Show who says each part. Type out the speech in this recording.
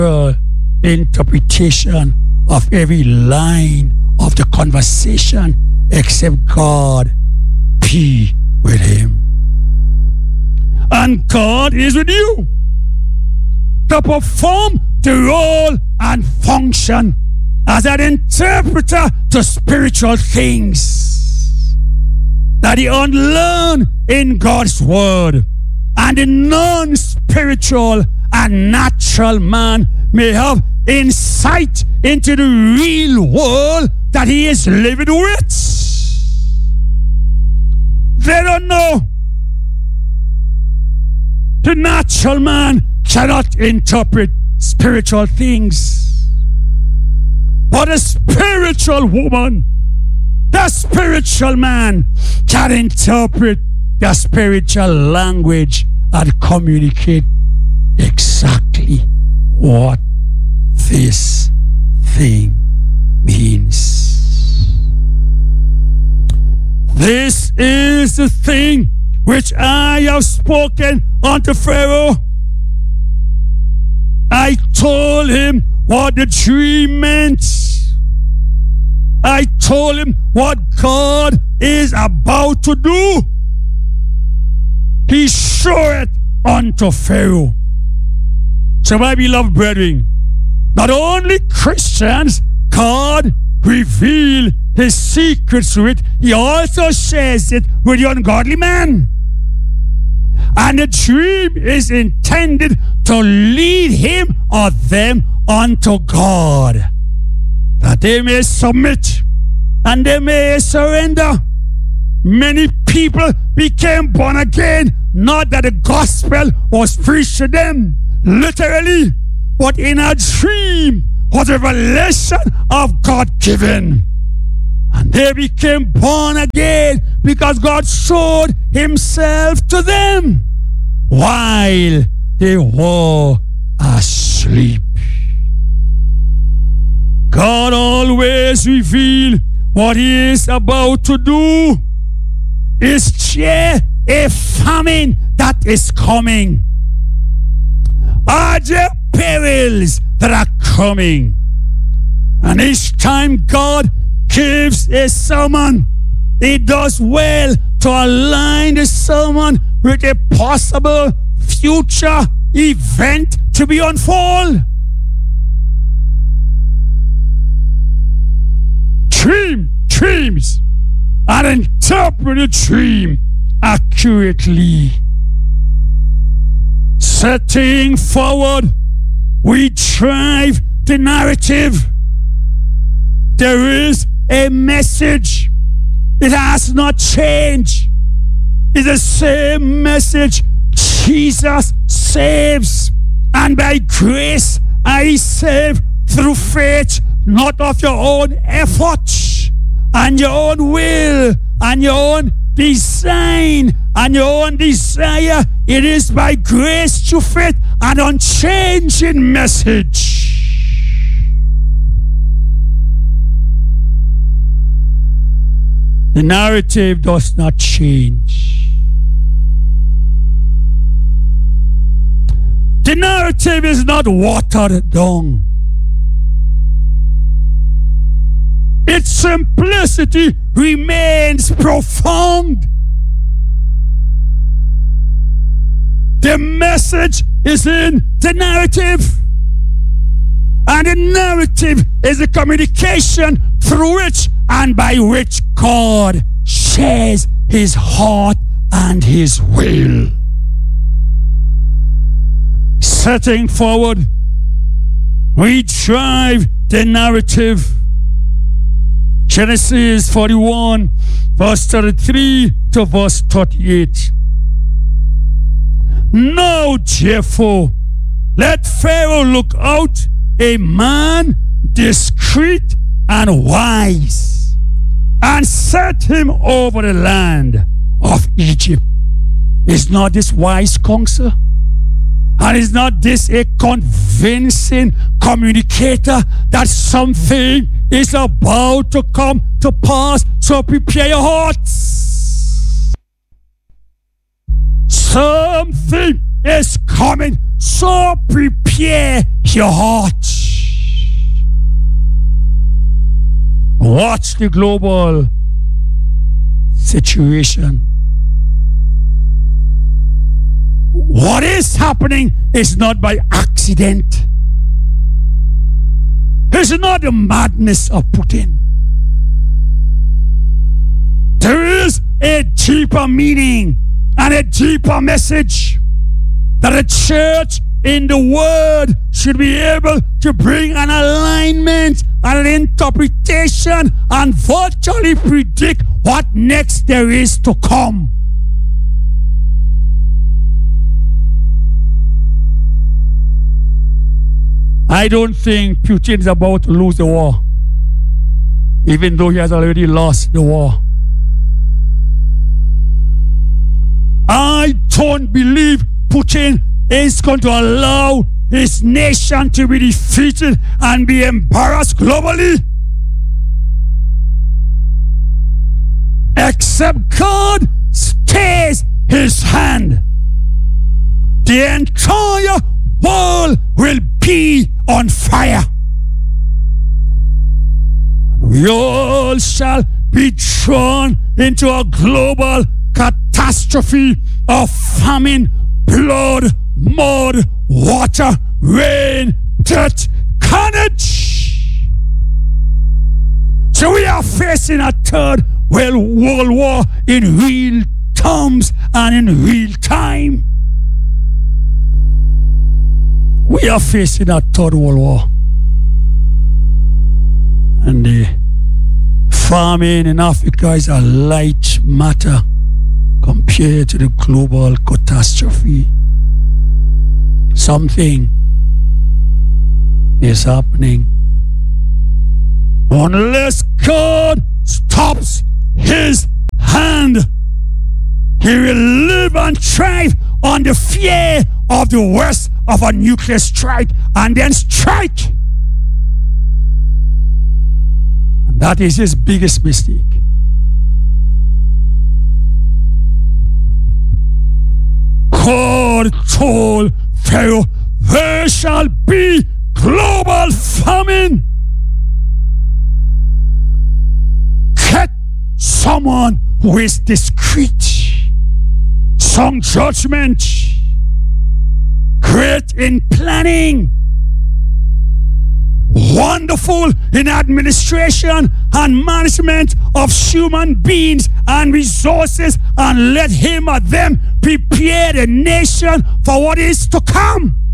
Speaker 1: interpretation of every line of the conversation except God be with him. And God is with you to perform the role and function as an interpreter to spiritual things that he unlearned in God's word, and the non-spiritual and natural man may have insight into the real world that he is living with. They don't know. The natural man cannot interpret spiritual things. But a spiritual woman, the spiritual man, can interpret the spiritual language and communicate exactly what this thing means. This is the thing which I have spoken unto Pharaoh. I told him what the dream meant. I told him what God is about to do. He showed it unto Pharaoh. So my beloved brethren, not only Christians, God revealed his secrets to it, he also shares it with the ungodly man. And the dream is intended to lead him or them unto God, that they may submit and they may surrender. Many people became born again, not that the gospel was preached to them literally, but in a dream was a revelation of God given. And they became born again because God showed himself to them while they were asleep. God always reveals what he is about to do. Is there a famine that is coming? Are there perils that are coming? And each time God gives a sermon, he does well to align the sermon with a possible future event to be unfold. Dreams and interpret a dream accurately. Setting forward, we drive the narrative. There is a message. It has not changed. It's the same message. Jesus saves, and by grace I save through faith, not of your own effort and your own will and your own design and your own desire. It is by grace through faith, an unchanging message. The narrative does not change. The narrative is not watered down. Its simplicity remains profound. The message is in the narrative. And the narrative is a communication through which and by which God shares his heart and his will. Setting forward, we drive the narrative. Genesis 41, verse 33 to verse 38. Now, therefore, let Pharaoh look out a man discreet and wise, and set him over the land of Egypt. Is not this wise counsel? And is not this a convincing communicator that something is about to come to pass? So prepare your hearts. Something is coming, So prepare your heart. Watch the global situation. What is happening is not by accident. It's not the madness of Putin. There is a deeper meaning and a deeper message that a church in the world should be able to bring an alignment and an interpretation and virtually predict what next there is to come. I don't think Putin is about to lose the war, even though he has already lost the war. I don't believe Putin is going to allow his nation to be defeated and be embarrassed globally. Except God stays his hand, the entire world will be on fire. We all shall be thrown into a global catastrophe of famine, blood, mud, water, rain, death, carnage. So we are facing a third world war in real terms and in real time. We are facing a third world war. And the famine in Africa is a light matter compared to the global catastrophe. Something is happening. Unless God stops his hand, he will live and thrive on the fear of the worst of a nuclear strike and then strike. And that is his biggest mistake. God told Pharaoh, there shall be global famine. Get someone who is discreet, some judgment, great in planning, wonderful in administration and management of human beings and resources, and let him or them prepare the nation for what is to come.